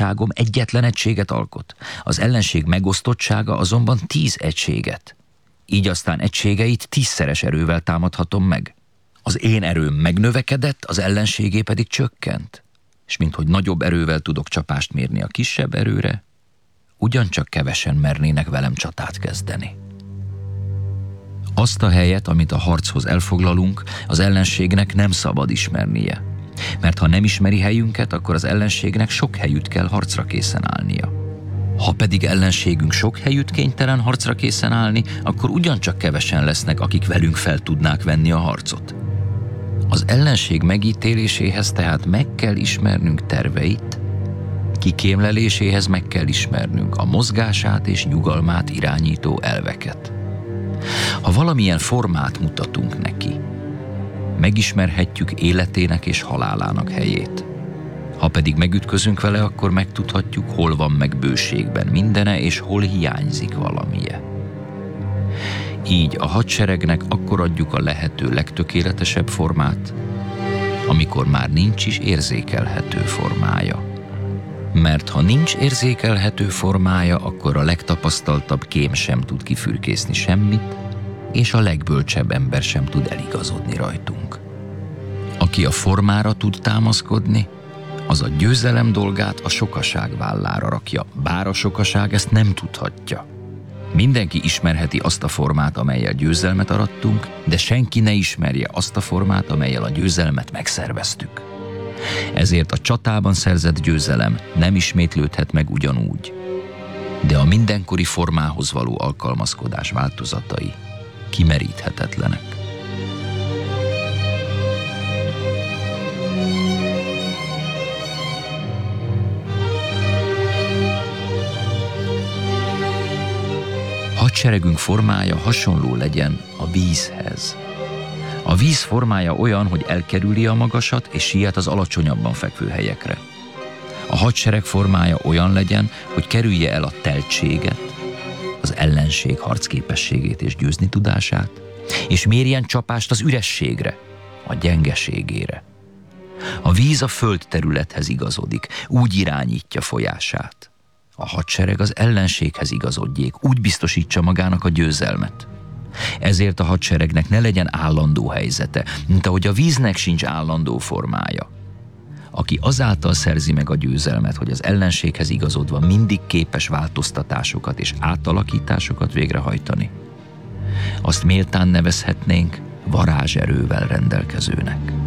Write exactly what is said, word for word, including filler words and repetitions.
megosztottságom egyetlen egységet alkot, az ellenség megosztottsága azonban tíz egységet. Így aztán egységeit tízszeres erővel támadhatom meg. Az én erőm megnövekedett, az ellenségé pedig csökkent. És minthogy nagyobb erővel tudok csapást mérni a kisebb erőre, ugyancsak kevesen mernének velem csatát kezdeni. Azt a helyet, amit a harchoz elfoglalunk, az ellenségnek nem szabad ismernie. Mert ha nem ismeri helyünket, akkor az ellenségnek sok helyütt kell harcra készen állnia. Ha pedig ellenségünk sok helyütt kénytelen harcra készen állni, akkor ugyancsak kevesen lesznek, akik velünk fel tudnák venni a harcot. Az ellenség megítéléséhez tehát meg kell ismernünk terveit, kikémleléséhez meg kell ismernünk a mozgását és nyugalmát irányító elveket. Ha valamilyen formát mutatunk neki, megismerhetjük életének és halálának helyét. Ha pedig megütközünk vele, akkor megtudhatjuk, hol van meg bőségben mindene, és hol hiányzik valamije. Így a hadseregnek akkor adjuk a lehető legtökéletesebb formát, amikor már nincs is érzékelhető formája. Mert ha nincs érzékelhető formája, akkor a legtapasztaltabb kém sem tud kifürkészni semmit, és a legbölcsebb ember sem tud eligazodni rajtunk. Aki a formára tud támaszkodni, az a győzelem dolgát a sokaság vállára rakja, bár a sokaság ezt nem tudhatja. Mindenki ismerheti azt a formát, amellyel győzelmet arattunk, de senki ne ismerje azt a formát, amellyel a győzelmet megszerveztük. Ezért a csatában szerzett győzelem nem ismétlődhet meg ugyanúgy, de a mindenkori formához való alkalmazkodás változatai kimeríthetetlenek. Hadseregünk formája hasonló legyen a vízhez. A víz formája olyan, hogy elkerüli a magasat és siet az alacsonyabban fekvő helyekre. A hadsereg formája olyan legyen, hogy kerülje el a teltséget, az ellenség harcképességét és győzni tudását, és mérjen csapást az ürességre, a gyengeségére. A víz a földterülethez igazodik, úgy irányítja folyását. A hadsereg az ellenséghez igazodjék, úgy biztosítsa magának a győzelmet. Ezért a hadseregnek ne legyen állandó helyzete, mint ahogy a víznek sincs állandó formája. Aki azáltal szerzi meg a győzelmet, hogy az ellenséghez igazodva mindig képes változtatásokat és átalakításokat végrehajtani, azt méltán nevezhetnénk varázserővel rendelkezőnek.